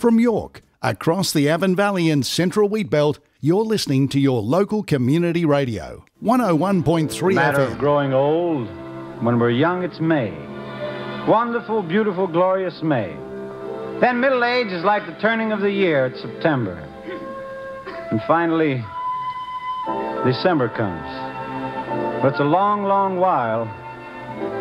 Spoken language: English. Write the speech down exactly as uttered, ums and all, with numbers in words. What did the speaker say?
From York, across the Avon Valley and Central Wheatbelt, you're listening to your local community radio. one oh one point three Matter F M. of growing old. When we're young, it's May. Wonderful, beautiful, glorious May. Then middle age is like the turning of the year. It's September. And finally, December comes. But it's a long, long while